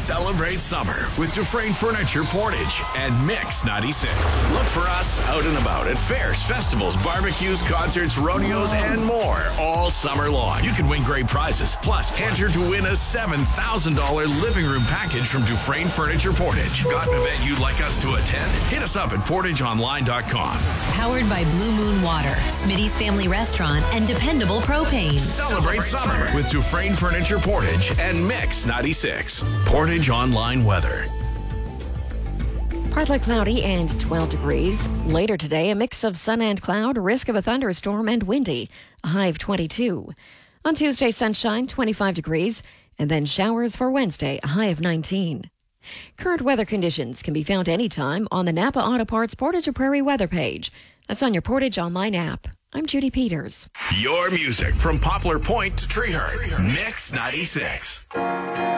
Celebrate summer with Dufresne Furniture Portage and Mix 96. Look for us out and about at fairs, festivals, barbecues, concerts, rodeos, and more all summer long. You can win great prizes. Plus, enter to win a $7,000 living room package from Dufresne Furniture Portage. Got an event you'd like us to attend? Hit us up at portageonline.com. Powered by Blue Moon Water, Smitty's Family Restaurant, and Dependable Propane. Celebrate summer with Dufresne Furniture Portage and Mix 96. Portage Online weather. Partly cloudy and 12 degrees. Later today, a mix of sun and cloud, risk of a thunderstorm and windy. A high of 22. On Tuesday, sunshine, 25 degrees. And then showers for Wednesday, a high of 19. Current weather conditions can be found anytime on the Napa Auto Parts Portage of Prairie weather page. That's on your Portage Online app. I'm Judy Peters. Your music from Poplar Point to Treehurst. Mix 96.